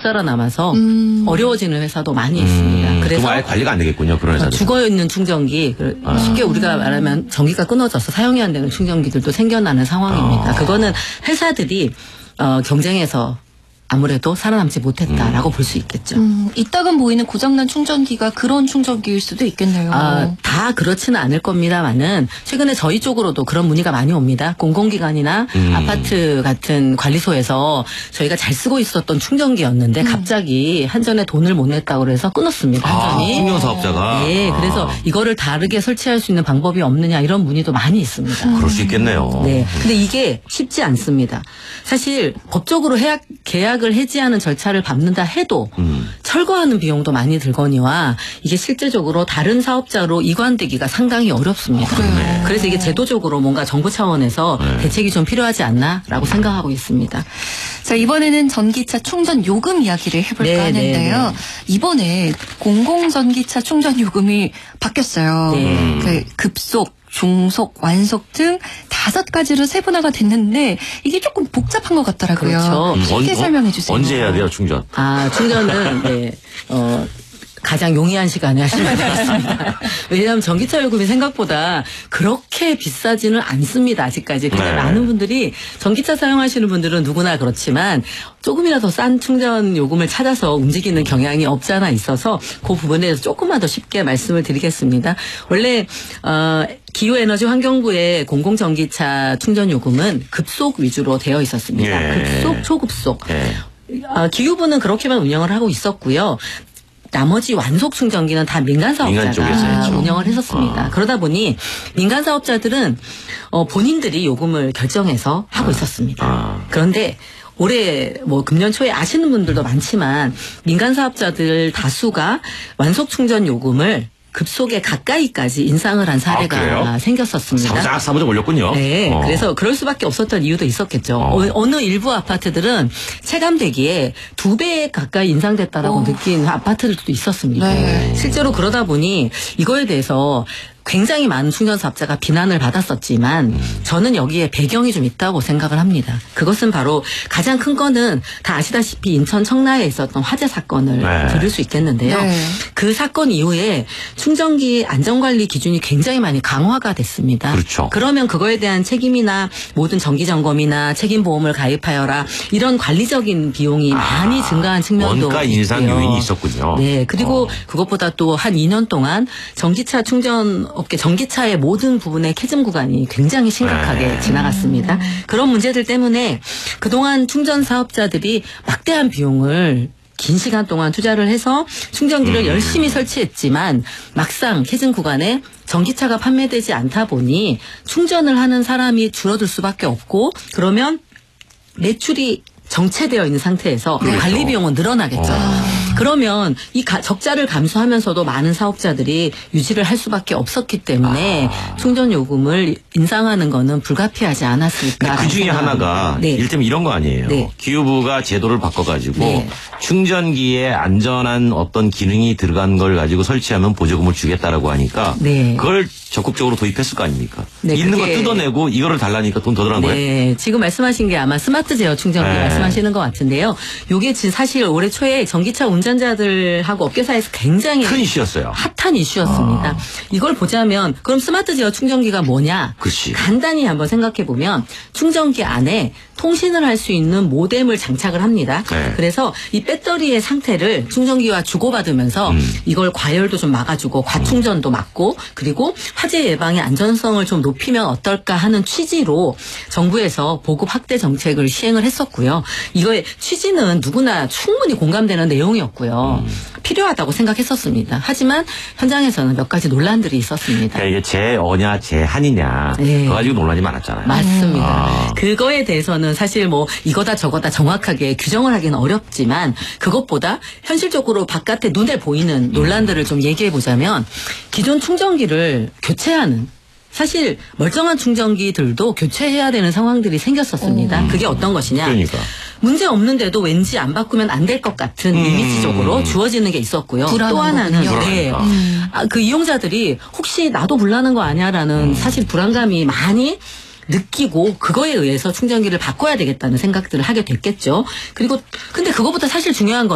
살아남아서 어려워지는 회사도 많이 있습니다. 그래서 아예 관리가 안 되겠군요. 그런 회사들. 죽어있는 충전기, 쉽게 우리가 말하면 전기가 끊어져서 사용이 안 되는 충전기들도 생겨나는 상황입니다. 그거는 회사들이 경쟁에서 아무래도 살아남지 못했다라고 볼 수 있겠죠. 이따금 보이는 고장난 충전기가 그런 충전기일 수도 있겠네요. 다 그렇지는 않을 겁니다만은 최근에 저희 쪽으로도 그런 문의가 많이 옵니다. 공공기관이나 아파트 같은 관리소에서 저희가 잘 쓰고 있었던 충전기였는데 갑자기 한전에 돈을 못 냈다고 그래서 끊었습니다. 한전이. 충전사업자가. 네. 그래서 이거를 다르게 설치할 수 있는 방법이 없느냐 이런 문의도 많이 있습니다. 그럴 수 있겠네요. 네. 근데 이게 쉽지 않습니다. 사실 법적으로 계약을 해지하는 절차를 밟는다 해도 철거하는 비용도 많이 들거니와 이게 실제적으로 다른 사업자로 이관되기가 상당히 어렵습니다. 그래서 이게 제도적으로 뭔가 정부 차원에서 대책이 좀 필요하지 않나라고 생각하고 있습니다. 자, 이번에는 전기차 충전 요금 이야기를 해볼까 하는데요. 이번에 공공전기차 충전 요금이 바뀌었어요. 그 급속, 중속, 완속 등 5가지로 세분화가 됐는데 이게 조금 복잡한 것 같더라고요. 그렇죠. 쉽게 설명해 주세요. 언제 해야 돼요, 충전? 충전은 가장 용이한 시간에 하시면 되겠습니다. 왜냐하면 전기차 요금이 생각보다 그렇게 비싸지는 않습니다. 아직까지. 그냥 많은 분들이 전기차 사용하시는 분들은 누구나 그렇지만 조금이라도 싼 충전 요금을 찾아서 움직이는 경향이 없지 않아 있어서 그 부분에 대해서 조금만 더 쉽게 말씀을 드리겠습니다. 원래 기후에너지 환경부의 공공전기차 충전 요금은 급속 위주로 되어 있었습니다. 급속, 초급속. 기후부는 그렇게만 운영을 하고 있었고요. 나머지 완속 충전기는 다 민간 사업자가 운영을 했었습니다. 그러다 보니 민간 사업자들은 본인들이 요금을 결정해서 하고 있었습니다. 그런데 올해 금년 초에 아시는 분들도 많지만 민간 사업자들 다수가 완속 충전 요금을 급속에 가까이까지 인상을 한 사례가 생겼었습니다. 사무장 올렸군요. 네. 그래서 그럴 수밖에 없었던 이유도 있었겠죠. 어느 일부 아파트들은 체감되기에 2배 가까이 인상됐다라고 느낀 아파트들도 있었습니다. 실제로 그러다 보니 이거에 대해서 굉장히 많은 충전사업자가 비난을 받았었지만 저는 여기에 배경이 좀 있다고 생각을 합니다. 그것은 바로 가장 큰 거는 다 아시다시피 인천 청라에 있었던 화재 사건을 들을 수 있겠는데요. 그 사건 이후에 충전기 안전관리 기준이 굉장히 많이 강화가 됐습니다. 그렇죠. 그러면 그거에 대한 책임이나 모든 정기점검이나 책임보험을 가입하여라 이런 관리적인 비용이 많이 증가한 측면도 원가 인상 요인이 있었군요. 네. 그리고 그것보다 또 한 2년 동안 전기차 충전 업계 전기차의 모든 부분의 캐즘 구간이 굉장히 심각하게 지나갔습니다. 그런 문제들 때문에 그동안 충전 사업자들이 막대한 비용을 긴 시간 동안 투자를 해서 충전기를 열심히 설치했지만 막상 캐즘 구간에 전기차가 판매되지 않다 보니 충전을 하는 사람이 줄어들 수밖에 없고 그러면 매출이 정체되어 있는 상태에서 관리 비용은 늘어나겠죠. 그러면 이 적자를 감수하면서도 많은 사업자들이 유지를 할 수밖에 없었기 때문에 충전 요금을 인상하는 거는 불가피하지 않았을까. 그 중에 하나가 이를테면 이런 거 아니에요. 기후부가 제도를 바꿔가지고 충전기에 안전한 어떤 기능이 들어간 걸 가지고 설치하면 보조금을 주겠다라고 하니까 그걸 적극적으로 도입했을 거 아닙니까? 있는 거 뜯어내고 이거를 달라니까 돈 더 들어간 거예요? 네. 지금 말씀하신 게 아마 스마트 제어 충전기 말씀하시는 것 같은데요. 이게 사실 올해 초에 전기차 운전자들하고 업계사에서 굉장히 큰 이슈였어요. 핫한 이슈였습니다. 이걸 보자면 그럼 스마트 제어 충전기가 뭐냐? 간단히 한번 생각해 보면 충전기 안에 통신을 할 수 있는 모뎀을 장착을 합니다. 그래서 이 배터리의 상태를 충전기와 주고받으면서 이걸 과열도 좀 막아주고 과충전도 막고 그리고 화재 예방의 안전성을 좀 높이면 어떨까 하는 취지로 정부에서 보급 확대 정책을 시행을 했었고요. 이거의 취지는 누구나 충분히 공감되는 내용이었고요. 필요하다고 생각했었습니다. 하지만 현장에서는 몇 가지 논란들이 있었습니다. 이게 재어냐 재한이냐 그거 가지고 논란이 많았잖아요. 맞습니다. 그거에 대해서는 사실 이거다 저거다 정확하게 규정을 하기는 어렵지만 그것보다 현실적으로 바깥에 눈에 보이는 논란들을 좀 얘기해 보자면 기존 충전기를 교체하는 사실 멀쩡한 충전기들도 교체해야 되는 상황들이 생겼었습니다. 그게 어떤 것이냐. 문제 없는데도 왠지 안 바꾸면 안 될 것 같은 이미지적으로 주어지는 게 있었고요. 또 하나는 그 이용자들이 혹시 나도 불나는 거 아니야라는 사실 불안감이 많이 느끼고 그거에 의해서 충전기를 바꿔야 되겠다는 생각들을 하게 됐겠죠. 그리고 근데 그거보다 사실 중요한 건